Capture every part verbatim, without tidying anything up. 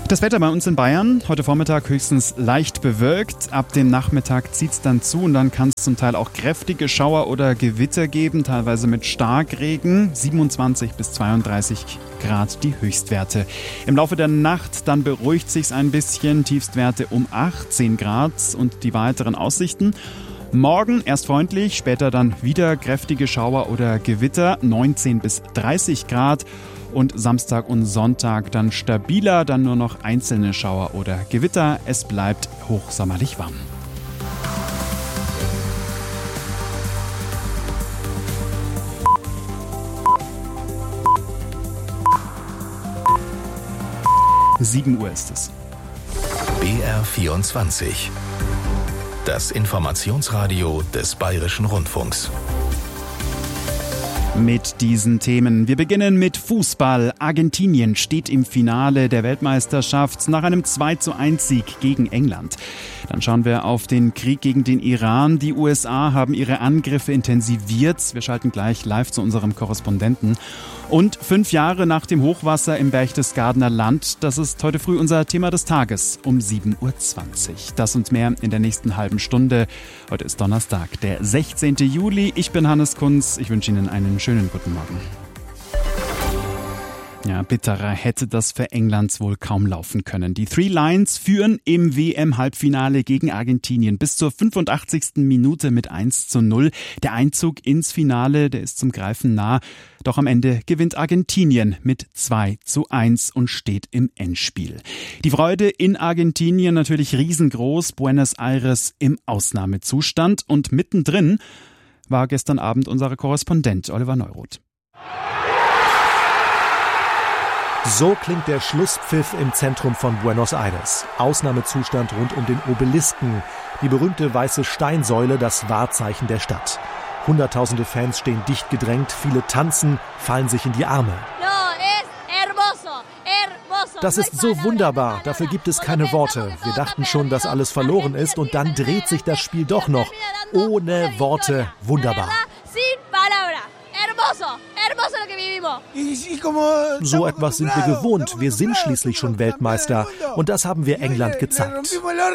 Das Wetter bei uns in Bayern, heute Vormittag höchstens leicht bewölkt. Ab dem Nachmittag zieht es dann zu und dann kann es zum Teil auch kräftige Schauer oder Gewitter geben, teilweise mit Starkregen. siebenundzwanzig bis zweiunddreißig Grad die Höchstwerte. Im Laufe der Nacht dann beruhigt sich's ein bisschen, Tiefstwerte um achtzehn Grad und die weiteren Aussichten. Morgen erst freundlich, später dann wieder kräftige Schauer oder Gewitter, neunzehn bis dreißig Grad. Und Samstag und Sonntag dann stabiler, dann nur noch einzelne Schauer oder Gewitter. Es bleibt hochsommerlich warm. sieben Uhr ist es. B R vierundzwanzig. Das Informationsradio des Bayerischen Rundfunks. Mit diesen Themen. Wir beginnen mit Fußball. Argentinien steht im Finale der Weltmeisterschaft nach einem zwei zu eins Sieg gegen England. Dann schauen wir auf den Krieg gegen den Iran. Die U S A haben ihre Angriffe intensiviert. Wir schalten gleich live zu unserem Korrespondenten. Und fünf Jahre nach dem Hochwasser im Berchtesgadener Land, das ist heute früh unser Thema des Tages um sieben Uhr zwanzig. Das und mehr in der nächsten halben Stunde. Heute ist Donnerstag, der sechzehnten Juli. Ich bin Hannes Kunz. Ich wünsche Ihnen einen schönen guten Morgen. Ja, bitterer hätte das für England wohl kaum laufen können. Die Three Lions führen im W M-Halbfinale gegen Argentinien bis zur fünfundachtzigsten Minute mit eins zu null. Der Einzug ins Finale, der ist zum Greifen nah. Doch am Ende gewinnt Argentinien mit zwei zu eins und steht im Endspiel. Die Freude in Argentinien natürlich riesengroß. Buenos Aires im Ausnahmezustand. Und mittendrin war gestern Abend unser Korrespondent Oliver Neuroth. So klingt der Schlusspfiff im Zentrum von Buenos Aires. Ausnahmezustand rund um den Obelisken, die berühmte weiße Steinsäule, das Wahrzeichen der Stadt. Hunderttausende Fans stehen dicht gedrängt, viele tanzen, fallen sich in die Arme. Das ist so wunderbar, dafür gibt es keine Worte. Wir dachten schon, dass alles verloren ist und dann dreht sich das Spiel doch noch. Ohne Worte, wunderbar. So etwas sind wir gewohnt. Wir sind schließlich schon Weltmeister. Und das haben wir England gezeigt.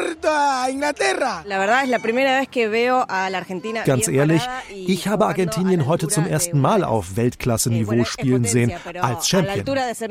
Ganz ehrlich, ich habe Argentinien heute zum ersten Mal auf Weltklasse-Niveau spielen sehen, als Champion.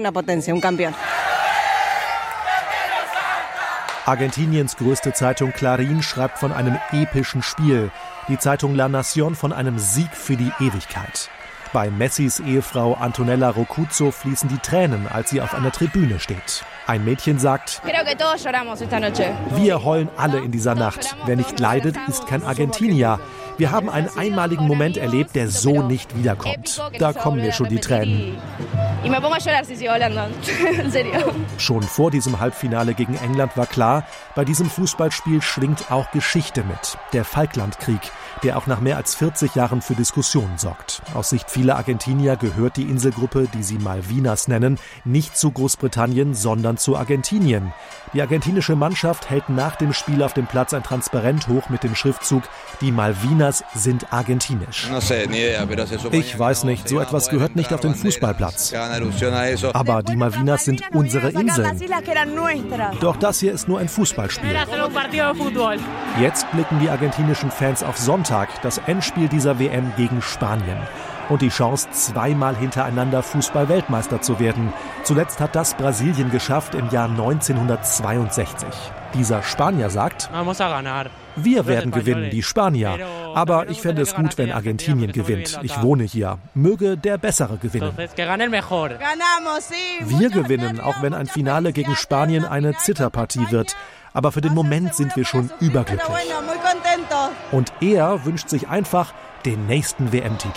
Argentiniens größte Zeitung Clarín schreibt von einem epischen Spiel. Die Zeitung La Nación von einem Sieg für die Ewigkeit. Bei Messis Ehefrau Antonella Rocuzzo fließen die Tränen, als sie auf einer Tribüne steht. Ein Mädchen sagt, wir heulen alle in dieser Nacht. Wer nicht leidet, ist kein Argentinier. Wir haben einen einmaligen Moment erlebt, der so nicht wiederkommt. Da kommen mir schon die Tränen. Schon vor diesem Halbfinale gegen England war klar, bei diesem Fußballspiel schwingt auch Geschichte mit. Der Falklandkrieg, der auch nach mehr als vierzig Jahren für Diskussionen sorgt. Aus Sicht vieler Argentinier gehört die Inselgruppe, die sie Malvinas nennen, nicht zu Großbritannien, sondern zu Argentinien. Die argentinische Mannschaft hält nach dem Spiel auf dem Platz ein Transparent hoch mit dem Schriftzug „Die Malvinas sind argentinisch". Ich weiß nicht, so etwas gehört nicht auf den Fußballplatz. Aber die Malvinas sind unsere Inseln. Doch das hier ist nur ein Fußballspiel. Jetzt blicken die argentinischen Fans auf Sonntag, das Endspiel dieser W M gegen Spanien. Und die Chance, zweimal hintereinander Fußball-Weltmeister zu werden. Zuletzt hat das Brasilien geschafft im Jahr neunzehnhundertzweiundsechzig. Dieser Spanier sagt, wir werden gewinnen, die Spanier. Aber ich fände es gut, wenn Argentinien gewinnt. Ich wohne hier. Möge der Bessere gewinnen. Wir gewinnen, auch wenn ein Finale gegen Spanien eine Zitterpartie wird. Aber für den Moment sind wir schon überglücklich. Und er wünscht sich einfach den nächsten W M-Titel.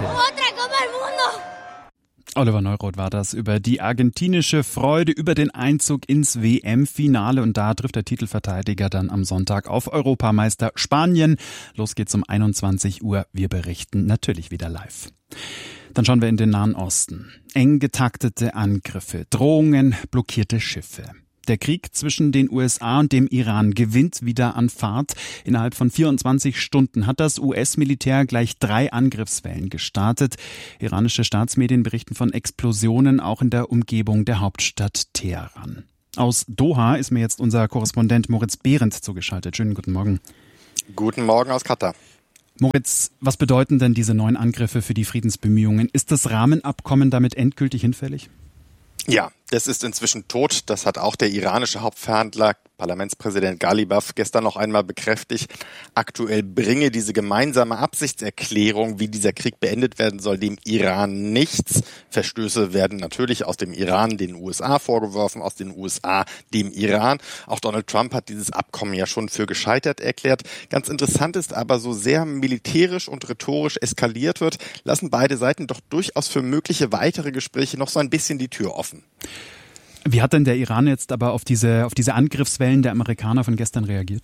Oliver Neuroth war das über die argentinische Freude über den Einzug ins W M-Finale. Und da trifft der Titelverteidiger dann am Sonntag auf Europameister Spanien. Los geht's um einundzwanzig Uhr. Wir berichten natürlich wieder live. Dann schauen wir in den Nahen Osten. Eng getaktete Angriffe, Drohungen, blockierte Schiffe. Der Krieg zwischen den U S A und dem Iran gewinnt wieder an Fahrt. Innerhalb von vierundzwanzig Stunden hat das U S-Militär gleich drei Angriffswellen gestartet. Iranische Staatsmedien berichten von Explosionen auch in der Umgebung der Hauptstadt Teheran. Aus Doha ist mir jetzt unser Korrespondent Moritz Behrendt zugeschaltet. Schönen guten Morgen. Guten Morgen aus Katar. Moritz, was bedeuten denn diese neuen Angriffe für die Friedensbemühungen? Ist das Rahmenabkommen damit endgültig hinfällig? Ja, das ist inzwischen tot. Das hat auch der iranische Hauptverhandler, Parlamentspräsident Ghalibaf, gestern noch einmal bekräftigt. Aktuell bringe diese gemeinsame Absichtserklärung, wie dieser Krieg beendet werden soll, dem Iran nichts. Verstöße werden natürlich aus dem Iran den U S A vorgeworfen, aus den U S A dem Iran. Auch Donald Trump hat dieses Abkommen ja schon für gescheitert erklärt. Ganz interessant ist aber, so sehr militärisch und rhetorisch eskaliert wird, lassen beide Seiten doch durchaus für mögliche weitere Gespräche noch so ein bisschen die Tür offen. Wie hat denn der Iran jetzt aber auf diese, auf diese Angriffswellen der Amerikaner von gestern reagiert?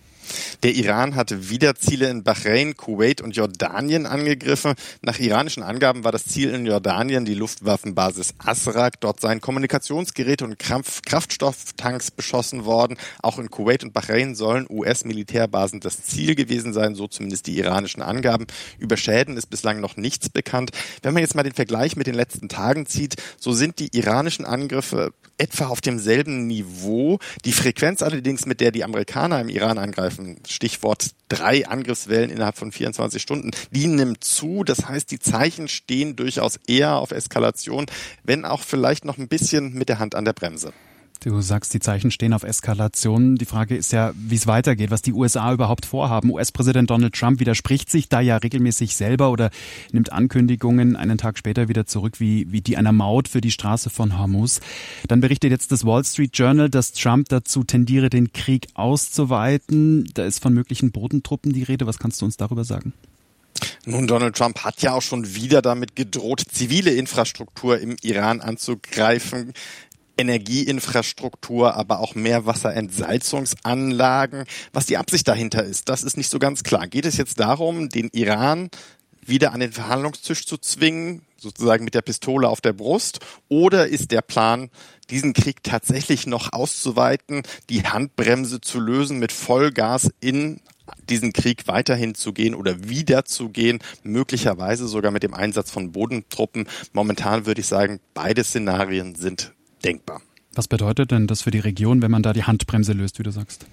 Der Iran hatte wieder Ziele in Bahrain, Kuwait und Jordanien angegriffen. Nach iranischen Angaben war das Ziel in Jordanien die Luftwaffenbasis Asrak. Dort seien Kommunikationsgeräte und Kraftstofftanks beschossen worden. Auch in Kuwait und Bahrain sollen U S-Militärbasen das Ziel gewesen sein, so zumindest die iranischen Angaben. Über Schäden ist bislang noch nichts bekannt. Wenn man jetzt mal den Vergleich mit den letzten Tagen zieht, so sind die iranischen Angriffe etwa auf demselben Niveau. Die Frequenz allerdings, mit der die Amerikaner im Iran angreifen, Stichwort drei Angriffswellen innerhalb von vierundzwanzig Stunden, die nimmt zu. Das heißt, die Zeichen stehen durchaus eher auf Eskalation, wenn auch vielleicht noch ein bisschen mit der Hand an der Bremse. Du sagst, die Zeichen stehen auf Eskalation. Die Frage ist ja, wie es weitergeht, was die U S A überhaupt vorhaben. U S-Präsident Donald Trump widerspricht sich da ja regelmäßig selber oder nimmt Ankündigungen einen Tag später wieder zurück, wie, wie die einer Maut für die Straße von Hormuz. Dann berichtet jetzt das Wall Street Journal, dass Trump dazu tendiere, den Krieg auszuweiten. Da ist von möglichen Bodentruppen die Rede. Was kannst du uns darüber sagen? Nun, Donald Trump hat ja auch schon wieder damit gedroht, zivile Infrastruktur im Iran anzugreifen. Energieinfrastruktur, aber auch Meerwasserentsalzungsanlagen. Was die Absicht dahinter ist, das ist nicht so ganz klar. Geht es jetzt darum, den Iran wieder an den Verhandlungstisch zu zwingen, sozusagen mit der Pistole auf der Brust? Oder ist der Plan, diesen Krieg tatsächlich noch auszuweiten, die Handbremse zu lösen, mit Vollgas in diesen Krieg weiterhin zu gehen oder wieder zu gehen, möglicherweise sogar mit dem Einsatz von Bodentruppen? Momentan würde ich sagen, beide Szenarien sind denkbar. Was bedeutet denn das für die Region, wenn man da die Handbremse löst, wie du sagst?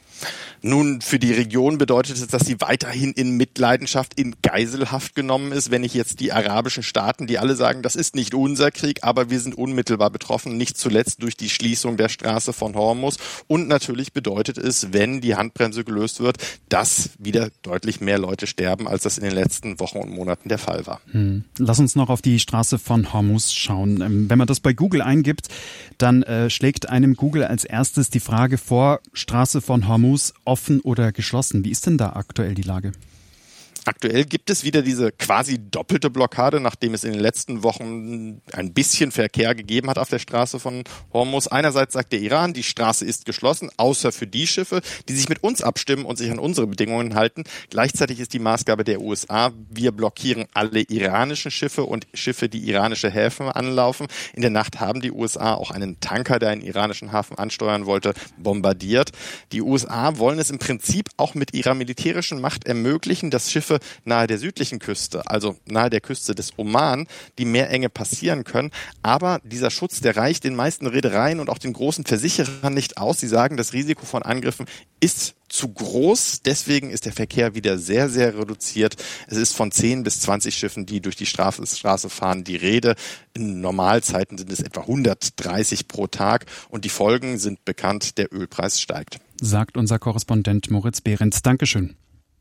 Nun, für die Region bedeutet es, dass sie weiterhin in Mitleidenschaft, in Geiselhaft genommen ist. Wenn ich jetzt die arabischen Staaten, die alle sagen, das ist nicht unser Krieg, aber wir sind unmittelbar betroffen, nicht zuletzt durch die Schließung der Straße von Hormuz. Und natürlich bedeutet es, wenn die Handbremse gelöst wird, dass wieder deutlich mehr Leute sterben, als das in den letzten Wochen und Monaten der Fall war. Hm. Lass uns noch auf die Straße von Hormuz schauen. Wenn man das bei Google eingibt, dann äh, schlägt einem Google als erstes die Frage vor, Straße von Hormuz offen oder geschlossen. Wie ist denn da aktuell die Lage? Aktuell gibt es wieder diese quasi doppelte Blockade, nachdem es in den letzten Wochen ein bisschen Verkehr gegeben hat auf der Straße von Hormuz. Einerseits sagt der Iran, die Straße ist geschlossen, außer für die Schiffe, die sich mit uns abstimmen und sich an unsere Bedingungen halten. Gleichzeitig ist die Maßgabe der U S A, wir blockieren alle iranischen Schiffe und Schiffe, die iranische Häfen anlaufen. In der Nacht haben die U S A auch einen Tanker, der einen iranischen Hafen ansteuern wollte, bombardiert. Die U S A wollen es im Prinzip auch mit ihrer militärischen Macht ermöglichen, dass Schiffe nahe der südlichen Küste, also nahe der Küste des Oman, die Meerenge passieren können. Aber dieser Schutz, der reicht den meisten Reedereien und auch den großen Versicherern nicht aus. Sie sagen, das Risiko von Angriffen ist zu groß. Deswegen ist der Verkehr wieder sehr, sehr reduziert. Es ist von zehn bis zwanzig Schiffen, die durch die Straße fahren, die Rede. In Normalzeiten sind es etwa hundertdreißig pro Tag. Und die Folgen sind bekannt, der Ölpreis steigt. Sagt unser Korrespondent Moritz Behrendt. Dankeschön.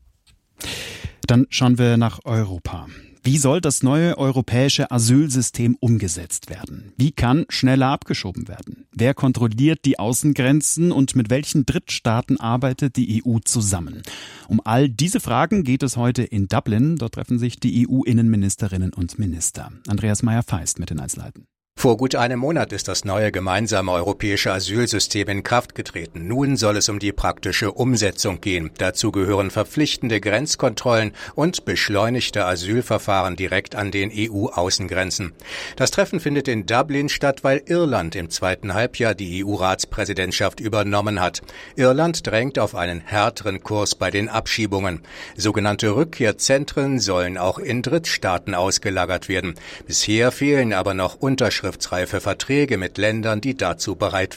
Dann schauen wir nach Europa. Wie soll das neue europäische Asylsystem umgesetzt werden? Wie kann schneller abgeschoben werden? Wer kontrolliert die Außengrenzen und mit welchen Drittstaaten arbeitet die E U zusammen? Um all diese Fragen geht es heute in Dublin. Dort treffen sich die E U-Innenministerinnen und Minister. Andreas Meyer-Feist mit den Einzelheiten. Vor gut einem Monat ist das neue gemeinsame europäische Asylsystem in Kraft getreten. Nun soll es um die praktische Umsetzung gehen. Dazu gehören verpflichtende Grenzkontrollen und beschleunigte Asylverfahren direkt an den E U-Außengrenzen. Das Treffen findet in Dublin statt, weil Irland im zweiten Halbjahr die E U-Ratspräsidentschaft übernommen hat. Irland drängt auf einen härteren Kurs bei den Abschiebungen. Sogenannte Rückkehrzentren sollen auch in Drittstaaten ausgelagert werden. Bisher fehlen aber noch Unterschriften. Unterschriftsreife Verträge mit Ländern, die dazu bereit wären.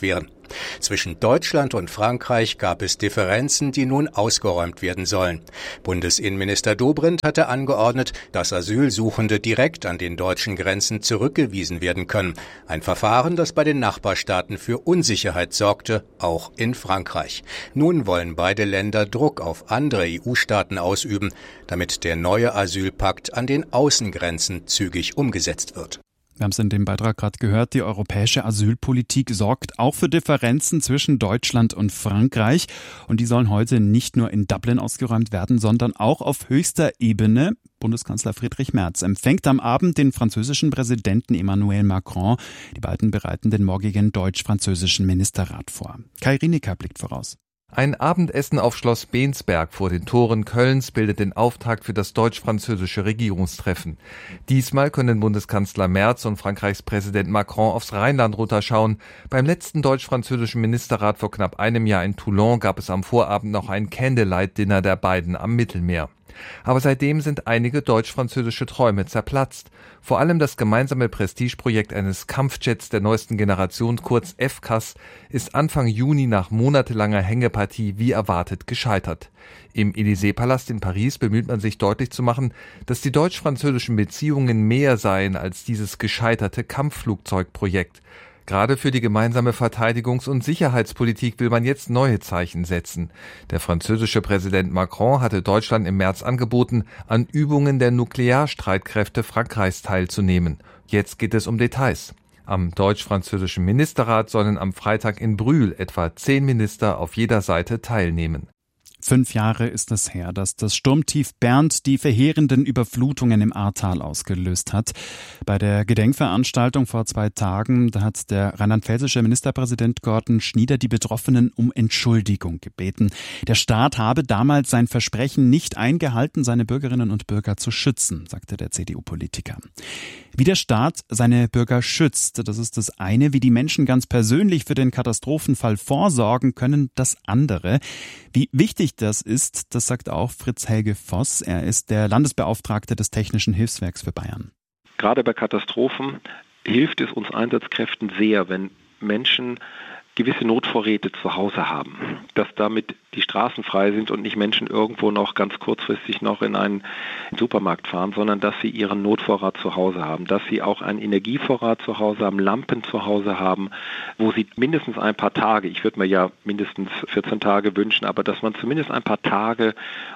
Zwischen Deutschland und Frankreich gab es Differenzen, die nun ausgeräumt werden sollen. Bundesinnenminister Dobrindt hatte angeordnet, dass Asylsuchende direkt an den deutschen Grenzen zurückgewiesen werden können. Ein Verfahren, das bei den Nachbarstaaten für Unsicherheit sorgte, auch in Frankreich. Nun wollen beide Länder Druck auf andere E U-Staaten ausüben, damit der neue Asylpakt an den Außengrenzen zügig umgesetzt wird. Wir haben es in dem Beitrag gerade gehört, die europäische Asylpolitik sorgt auch für Differenzen zwischen Deutschland und Frankreich. Und die sollen heute nicht nur in Dublin ausgeräumt werden, sondern auch auf höchster Ebene. Bundeskanzler Friedrich Merz empfängt am Abend den französischen Präsidenten Emmanuel Macron. Die beiden bereiten den morgigen deutsch-französischen Ministerrat vor. Kai Rienecker blickt voraus. Ein Abendessen auf Schloss Bensberg vor den Toren Kölns bildet den Auftakt für das deutsch-französische Regierungstreffen. Diesmal können Bundeskanzler Merz und Frankreichs Präsident Macron aufs Rheinland runterschauen. Beim letzten deutsch-französischen Ministerrat vor knapp einem Jahr in Toulon gab es am Vorabend noch ein Candlelight-Dinner der beiden am Mittelmeer. Aber seitdem sind einige deutsch-französische Träume zerplatzt. Vor allem das gemeinsame Prestigeprojekt eines Kampfjets der neuesten Generation, kurz F C A S, ist Anfang Juni nach monatelanger Hängepartie wie erwartet gescheitert. Im Élysée-Palast in Paris bemüht man sich deutlich zu machen, dass die deutsch-französischen Beziehungen mehr seien als dieses gescheiterte Kampfflugzeugprojekt. Gerade für die gemeinsame Verteidigungs- und Sicherheitspolitik will man jetzt neue Zeichen setzen. Der französische Präsident Macron hatte Deutschland im März angeboten, an Übungen der Nuklearstreitkräfte Frankreichs teilzunehmen. Jetzt geht es um Details. Am deutsch-französischen Ministerrat sollen am Freitag in Brühl etwa zehn Minister auf jeder Seite teilnehmen. Fünf Jahre ist es her, dass das Sturmtief Bernd die verheerenden Überflutungen im Ahrtal ausgelöst hat. Bei der Gedenkveranstaltung vor zwei Tagen, da hat der rheinland-pfälzische Ministerpräsident Gordon Schnieder die Betroffenen um Entschuldigung gebeten. Der Staat habe damals sein Versprechen nicht eingehalten, seine Bürgerinnen und Bürger zu schützen, sagte der C D U-Politiker. Wie der Staat seine Bürger schützt, das ist das eine. Wie die Menschen ganz persönlich für den Katastrophenfall vorsorgen können, das andere. Wie wichtig das ist, das sagt auch Fritz Helge Voss. Er ist der Landesbeauftragte des Technischen Hilfswerks für Bayern. Gerade bei Katastrophen hilft es uns Einsatzkräften sehr, wenn Menschen gewisse Notvorräte zu Hause haben, dass damit die Straßen frei sind und nicht Menschen irgendwo noch ganz kurzfristig noch in einen Supermarkt fahren, sondern dass sie ihren Notvorrat zu Hause haben, dass sie auch einen Energievorrat zu Hause haben, Lampen zu Hause haben, wo sie mindestens ein paar Tage, ich würde mir ja mindestens vierzehn Tage wünschen, aber dass man zumindest ein paar Tage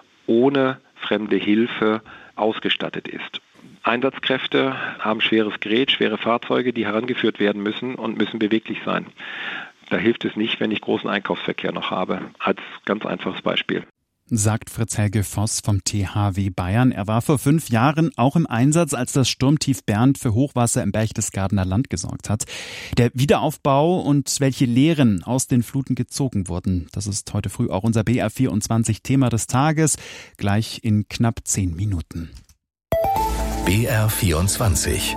ohne fremde Hilfe ausgestattet ist. Einsatzkräfte haben schweres Gerät, schwere Fahrzeuge, die herangeführt werden müssen und müssen beweglich sein. Da hilft es nicht, wenn ich großen Einkaufsverkehr noch habe, als ganz einfaches Beispiel. Sagt Fritz Helge Voss vom T H W Bayern. Er war vor fünf Jahren auch im Einsatz, als das Sturmtief Bernd für Hochwasser im Berchtesgadener Land gesorgt hat. Der Wiederaufbau und welche Lehren aus den Fluten gezogen wurden, das ist heute früh auch unser B R vierundzwanzig Thema des Tages, gleich in knapp zehn Minuten. B R vierundzwanzig.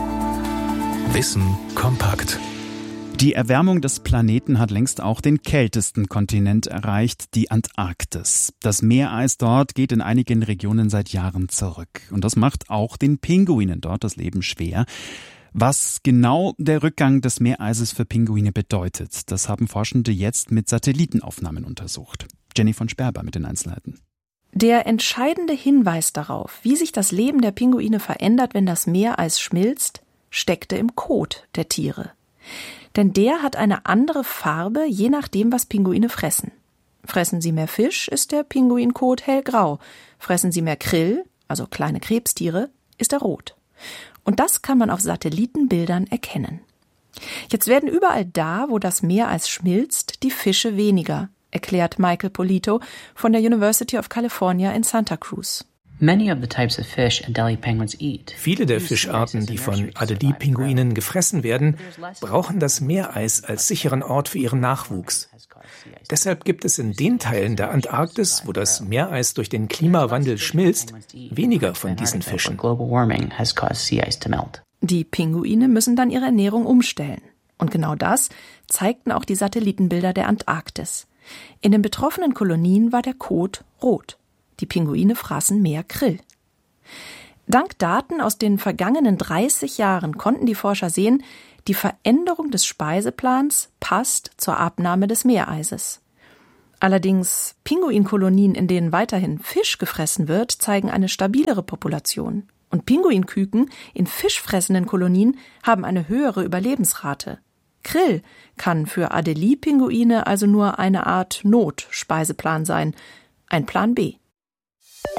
Wissen kompakt. Die Erwärmung des Planeten hat längst auch den kältesten Kontinent erreicht, die Antarktis. Das Meereis dort geht in einigen Regionen seit Jahren zurück. Und das macht auch den Pinguinen dort das Leben schwer. Was genau der Rückgang des Meereises für Pinguine bedeutet, das haben Forschende jetzt mit Satellitenaufnahmen untersucht. Jenny von Sperber mit den Einzelheiten. Der entscheidende Hinweis darauf, wie sich das Leben der Pinguine verändert, wenn das Meereis schmilzt, steckte im Kot der Tiere. Denn der hat eine andere Farbe, je nachdem, was Pinguine fressen. Fressen sie mehr Fisch, ist der Pinguinkot hellgrau. Fressen sie mehr Krill, also kleine Krebstiere, ist er rot. Und das kann man auf Satellitenbildern erkennen. Jetzt werden überall da, wo das Meereis schmilzt, die Fische weniger, erklärt Michael Polito von der University of California in Santa Cruz. Viele der Fischarten, die von Adelie-Pinguinen gefressen werden, brauchen das Meereis als sicheren Ort für ihren Nachwuchs. Deshalb gibt es in den Teilen der Antarktis, wo das Meereis durch den Klimawandel schmilzt, weniger von diesen Fischen. Die Pinguine müssen dann ihre Ernährung umstellen. Und genau das zeigten auch die Satellitenbilder der Antarktis. In den betroffenen Kolonien war der Kot rot. Die Pinguine fraßen mehr Krill. Dank Daten aus den vergangenen dreißig Jahren konnten die Forscher sehen, Die Veränderung des Speiseplans passt zur Abnahme des Meereises. Allerdings Pinguinkolonien, in denen weiterhin Fisch gefressen wird, zeigen eine stabilere Population. Und Pinguinküken in fischfressenden Kolonien haben eine höhere Überlebensrate. Krill kann für Adelie-Pinguine also nur eine Art Notspeiseplan sein, ein Plan B.